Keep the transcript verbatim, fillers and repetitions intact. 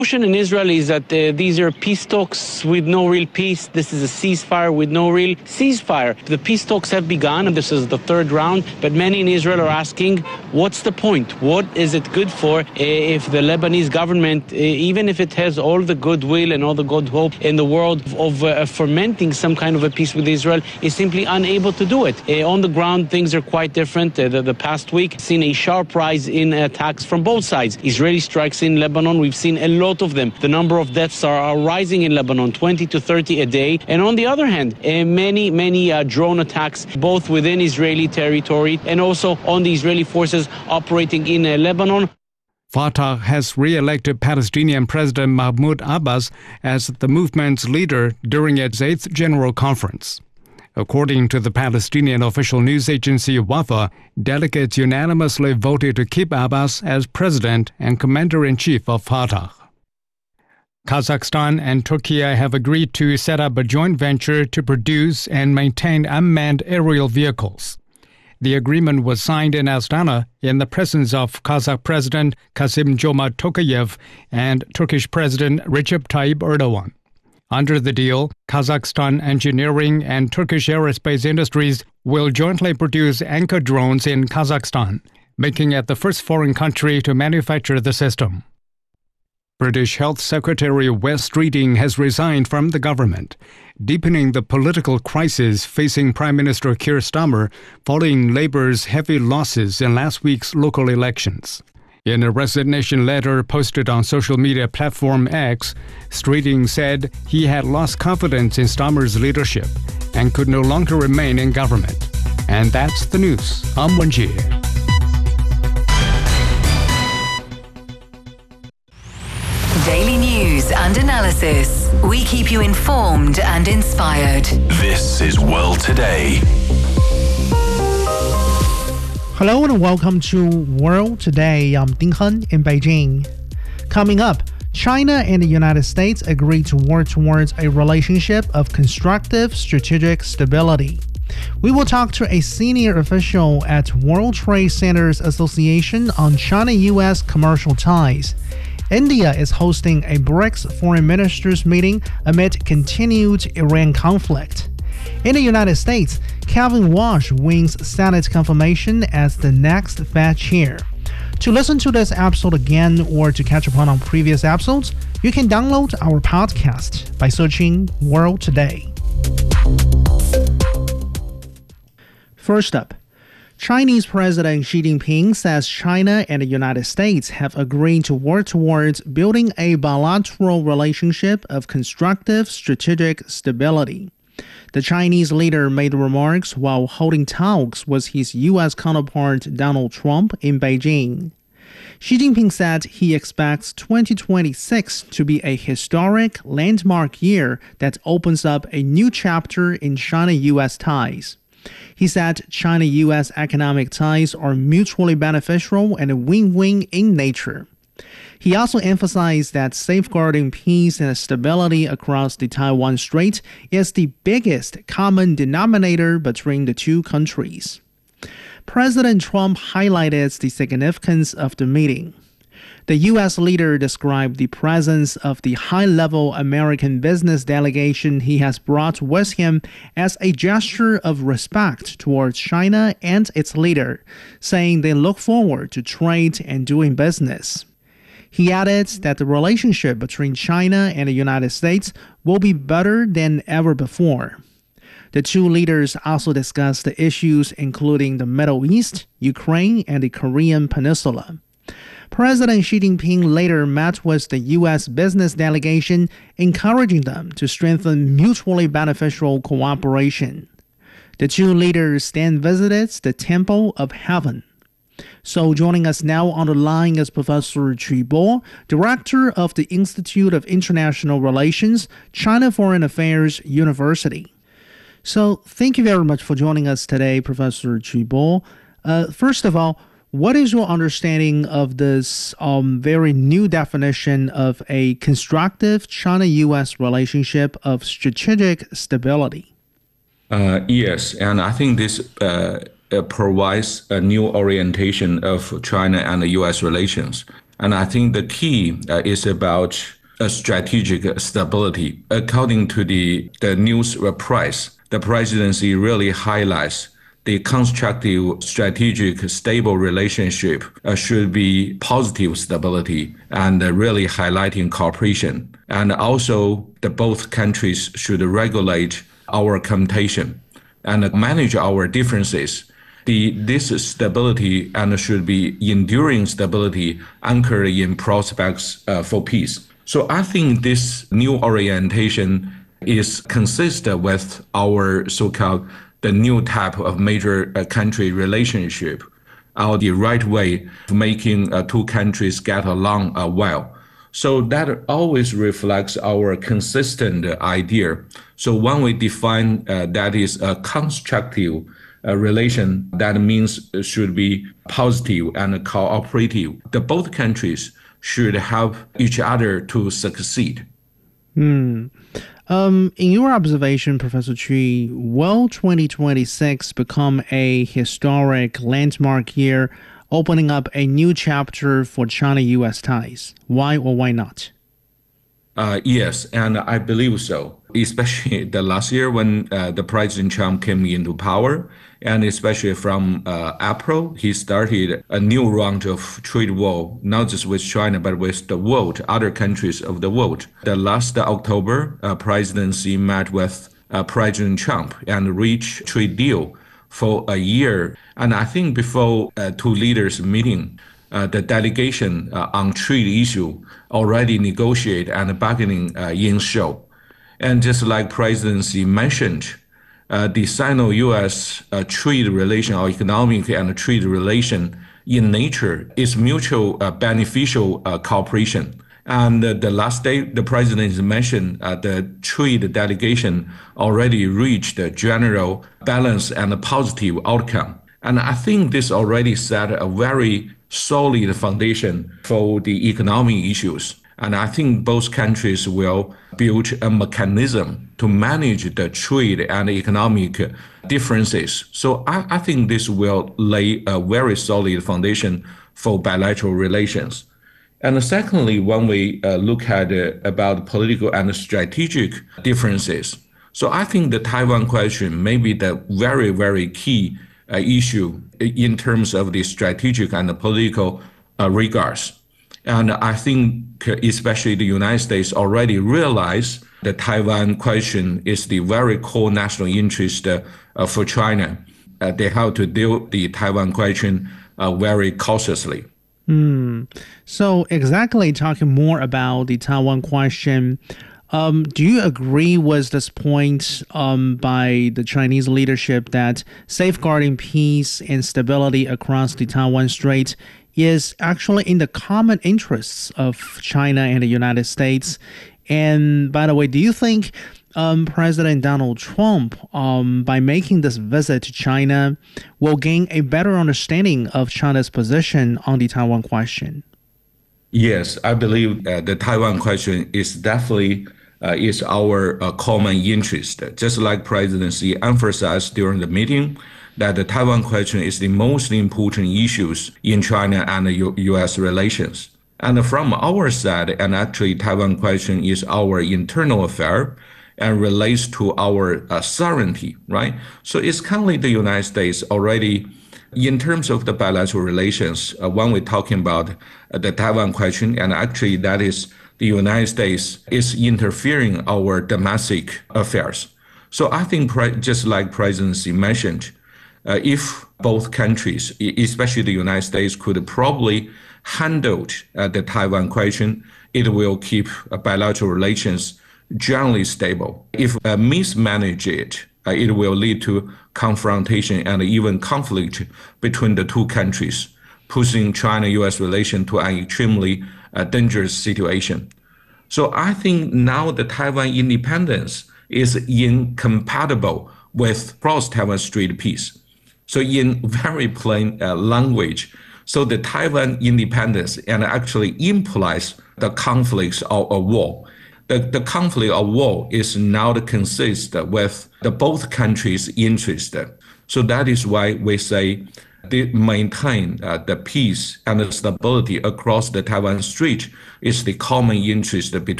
The notion in Israel is that uh, these are peace talks with no real peace. This is a ceasefire with no real ceasefire. The peace talks have begun, and this is the third round, but many in Israel are asking, what's the point? What is it good for uh, if the Lebanese government, uh, even if it has all the goodwill and all the good hope in the world of uh, fermenting some kind of a peace with Israel, is simply unable to do it? Uh, on the ground, things are quite different. Uh, the, the past week, seen a sharp rise in attacks from both sides. Israeli strikes in Lebanon, we've seen a lot of them. The number of deaths are, are rising in Lebanon, twenty to thirty a day. And on the other hand, uh, many, many uh, drone attacks, both within Israeli territory and also on the Israeli forces operating in uh, Lebanon. Fatah has re-elected Palestinian President Mahmoud Abbas as the movement's leader during its eighth General Conference. According to the Palestinian official news agency Wafa, delegates unanimously voted to keep Abbas as president and commander-in-chief of Fatah. Kazakhstan and Turkey have agreed to set up a joint venture to produce and maintain unmanned aerial vehicles. The agreement was signed in Astana in the presence of Kazakh President Kassym-Jomart Tokayev and Turkish President Recep Tayyip Erdogan. Under the deal, Kazakhstan Engineering and Turkish Aerospace Industries will jointly produce Anka drones in Kazakhstan, making it the first foreign country to manufacture the system. British Health Secretary Wes Streeting has resigned from the government, deepening the political crisis facing Prime Minister Keir Starmer following Labour's heavy losses in last week's local elections. In a resignation letter posted on social media platform X, Streeting said he had lost confidence in Starmer's leadership and could no longer remain in government. And that's the news. I'm Wenjie. Daily news and analysis. We keep you informed and inspired. This is World Today. Hello and welcome to World Today. I'm Ding Hen in Beijing. Coming up, China and the United States agreed to work towards a relationship of constructive strategic stability. We will talk to a senior official at World Trade Centers Association on China-U S commercial ties. India is hosting a BRICS foreign ministers meeting amid continued Iran conflict. In the United States, Calvin Walsh wins Senate confirmation as the next Fed chair. To listen to this episode again or to catch up on our previous episodes, you can download our podcast by searching World Today. First up, Chinese President Xi Jinping says China and the United States have agreed to work towards building a bilateral relationship of constructive strategic stability. The Chinese leader made remarks while holding talks with his U S counterpart Donald Trump in Beijing. Xi Jinping said he expects twenty twenty-six to be a historic landmark year that opens up a new chapter in China-U S ties. He said China-U S economic ties are mutually beneficial and a win-win in nature. He also emphasized that safeguarding peace and stability across the Taiwan Strait is the biggest common denominator between the two countries. President Trump highlighted the significance of the meeting. The U S leader described the presence of the high-level American business delegation he has brought with him as a gesture of respect towards China and its leader, saying they look forward to trade and doing business. He added that the relationship between China and the United States will be better than ever before. The two leaders also discussed the issues including the Middle East, Ukraine, and the Korean Peninsula. President Xi Jinping later met with the U S business delegation, encouraging them to strengthen mutually beneficial cooperation. The two leaders then visited the Temple of Heaven. So joining us now on the line is Professor Qu Bo, Director of the Institute of International Relations, China Foreign Affairs University. So thank you very much for joining us today, Professor Qu Bo. Uh, first of all, what is your understanding of this um, very new definition of a constructive China-U S relationship of strategic stability? Uh, yes, and I think this uh, uh, provides a new orientation of China and the U S relations. And I think the key uh, is about uh, strategic stability. According to the, the news press, the presidency really highlights the constructive, strategic, stable relationship uh, should be positive stability and uh, really highlighting cooperation. And also, the both countries should regulate our competition and manage our differences. The, this stability and should be enduring stability anchored in prospects uh, for peace. So I think this new orientation is consistent with our so-called the new type of major uh, country relationship, or the right way of making uh, two countries get along uh, well. So that always reflects our consistent idea. So when we define uh, that is a constructive uh, relation, that means it should be positive and cooperative. The both countries should help each other to succeed. Hmm. Um, in your observation, Professor Cui, will twenty twenty-six become a historic landmark year, opening up a new chapter for China-U S ties? Why or why not? Uh, yes, and I believe so, especially the last year when uh, the President Trump came into power, and especially from uh, April, he started a new round of trade war, not just with China, but with the world, other countries of the world. The last October, uh, presidency met with uh, President Trump and reached trade deal for a year. And I think before uh, two leaders meeting, Uh, the delegation uh, on trade issue already negotiate and bargaining uh, in show. And just like presidency mentioned, uh, the Sino-U S uh, trade relation or economic and trade relation in nature is mutual uh, beneficial uh, cooperation. And uh, the last day, the president mentioned uh, the trade delegation already reached a general balance and a positive outcome. And I think this already set a very solid foundation for the economic issues. And I think both countries will build a mechanism to manage the trade and economic differences. So I, I think this will lay a very solid foundation for bilateral relations. And secondly, when we uh, look at uh, about political and strategic differences, so I think the Taiwan question may be the very, very key uh, issue in terms of the strategic and the political uh, regards. And I think especially the United States already realized the Taiwan question is the very core national interest uh, uh, for China. Uh, they have to deal with the Taiwan question uh, very cautiously. Hmm. So exactly talking more about the Taiwan question, um, do you agree with this point um, by the Chinese leadership that safeguarding peace and stability across the Taiwan Strait is actually in the common interests of China and the United States? And by the way, do you think um, President Donald Trump, um, by making this visit to China, will gain a better understanding of China's position on the Taiwan question? Yes, I believe uh, the Taiwan question is definitely uh, is our uh, common interest. Just like presidency emphasized during the meeting, that the Taiwan question is the most important issues in China and the U S relations. And from our side, and actually Taiwan question is our internal affair and relates to our uh, sovereignty, right? So it's kind of like the United States already, in terms of the bilateral relations, uh, when we're talking about uh, the Taiwan question, and actually that is the United States is interfering our domestic affairs. So I think pre- just like presidency mentioned, Uh, if both countries, especially the United States, could probably handle uh, the Taiwan question, it will keep uh, bilateral relations generally stable. If uh, mismanage it, uh, it will lead to confrontation and even conflict between the two countries, pushing China-U S relation to an extremely uh, dangerous situation. So I think now the Taiwan independence is incompatible with cross-Taiwan Strait peace. So in very plain uh, language, so the Taiwan independence and actually implies the conflicts of a war. The, the conflict of war is now consist with the both countries' interest. So that is why we say they maintain uh, the peace and the stability across the Taiwan Strait is the common interest between